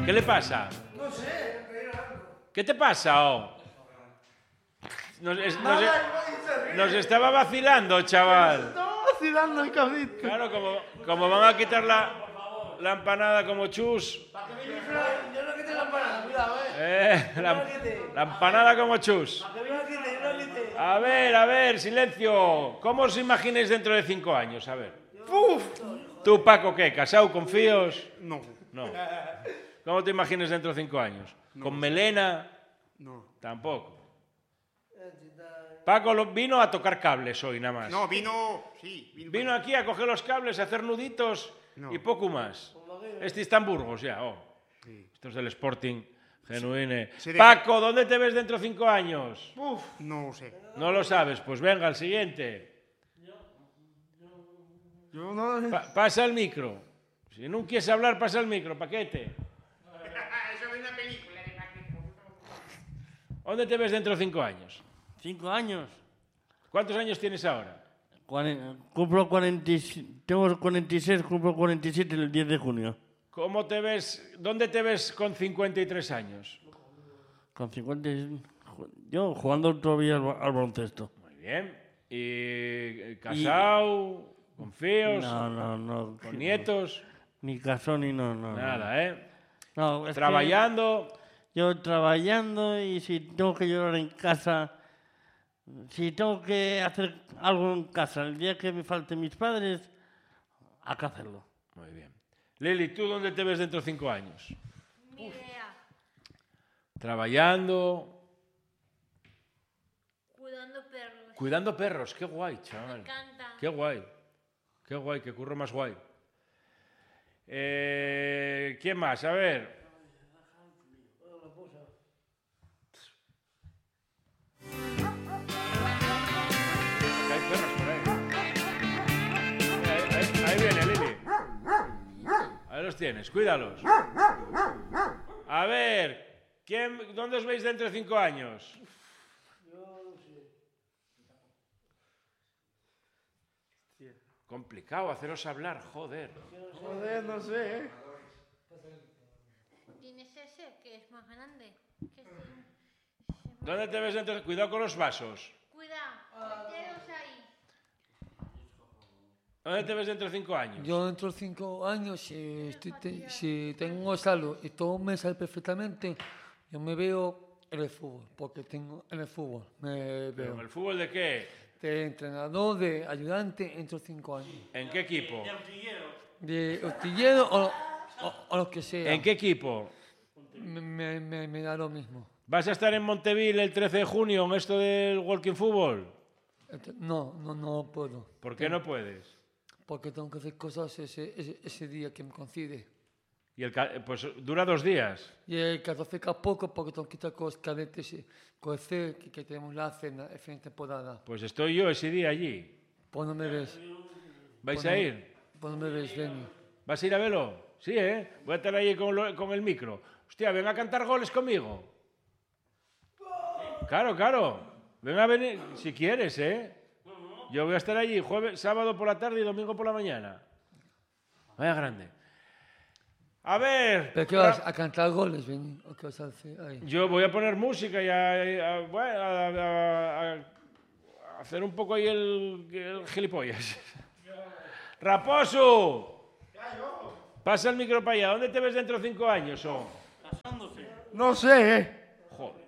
¿Qué le pasa? No sé. ¿Qué te pasa, Nos estaba vacilando, chaval. Estaba vacilando el cabrito. Claro, como van a quitar la empanada como chus. Yo no quité la empanada, cuidado, La empanada como chus. Yo no quité. A ver, silencio. ¿Cómo os imagináis dentro de 5 años? A ver. ¡Uf! ¿Tú, Paco, qué? ¿Casado con fíos? No. No. ¿Cómo te imaginas dentro de 5 años? ¿Con melena? No. Tampoco. Paco vino a tocar cables hoy, nada más. No, vino Vino aquí a coger los cables, a hacer nuditos y poco más. Este está en Burgos ya, Sí. Esto es del Sporting Genuine. Se Paco, ¿dónde te ves dentro de 5 años? Uf, no sé. No lo sabes, pues venga, al siguiente. Yo no... Pasa el micro. Si no quieres hablar, pasa el micro, paquete. Eso es una película de ¿Dónde te ves dentro de 5 años? 5 años. ¿Cuántos años tienes ahora? Cumplo 46, tengo 46, cumplo 47 el 10 de junio. ¿Cómo te ves? ¿Dónde te ves con 53 años? Con 50, yo jugando todavía al baloncesto. Muy bien. ¿Y casado? ¿Con fíos? No. ¿Con nietos? Ni casó ni no. Nada, ¿eh? No, es ¿Trabajando? Yo trabajando y si tengo que llorar en casa, si tengo que hacer algo en casa, el día que me falten mis padres, hay que hacerlo. Muy bien. Lili, ¿tú dónde te ves dentro de 5 años? Ni idea. Trabajando, Cuidando perros. cuidando perros. Qué guay, chaval. Me encanta. Qué guay, qué curro más guay. ¿Quién más? A ver. Hay perros por ahí. Ahí viene, Lili. Ahí los tienes, cuídalos. A ver, ¿dónde os veis dentro de 5 años? Complicado haceros hablar, joder. Joder, no sé, ¿Tienes ese que es más grande? ¿Dónde te ves dentro? Cuidado con los vasos. Cuidado, mételos ahí. ¿Dónde te ves dentro de 5 años? Yo dentro de 5 años, si tengo salud y todo me sale perfectamente, yo me veo en el fútbol, porque tengo en el fútbol, me ¿Pero veo el fútbol de qué? de entrenador, de ayudante, dentro de 5 años. ¿En qué equipo? De artillero o lo que sea. ¿En qué equipo? Me da lo mismo. ¿Vas a estar en Monteville el 13 de junio en esto del Walking Fútbol? No puedo. ¿Por qué no puedes? Porque tengo que hacer cosas ese día que me coincide. Y pues dura 2 días. Y el 14 que a poco, porque tengo que estar con los cadetes, con el C, que tenemos la cena, el fin de temporada. Pues estoy yo ese día allí. Pues no me ves. ¿Vais a ir? Pues no me ves, Benny. ¿Vas a ir a verlo? Sí, ¿eh? Voy a estar ahí con el micro. Hostia, ven a cantar goles conmigo. Claro. Ven a venir si quieres, ¿eh? Yo voy a estar allí sábado por la tarde y domingo por la mañana. Vaya grande. A ver. ¿Pero qué vas a cantar goles, Benny? ¿O qué vas a hacer ahí? Yo voy a poner música y a hacer un poco ahí el gilipollas. ¡Raposo! Pasa el micro para allá. ¿Dónde te ves dentro de 5 años? No sé, Joder.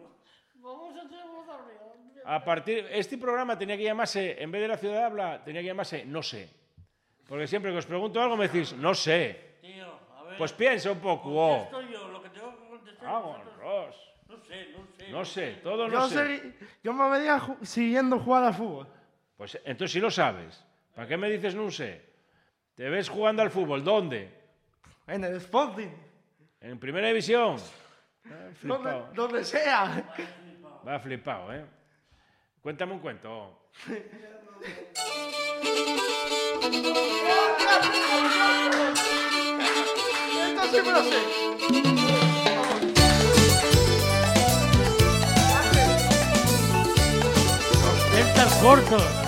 Este programa tenía que llamarse, en vez de La Ciudad Habla, tenía que llamarse No sé. Porque siempre que os pregunto algo me decís, no sé. Tío, a ver. Pues piensa un poco. Contesto yo, lo que tengo que contestar. Vámonos. No sé, todo yo no sé. yo me vería siguiendo jugar al fútbol. Pues entonces sí lo sabes. ¿Para qué me dices no sé? ¿Te ves jugando al fútbol? ¿Dónde? En el Sporting, ¿En primera división? Flipado. donde sea. Va flipado, ¿eh? Cuéntame un cuento. Esto sí me lo sé. Los cortos.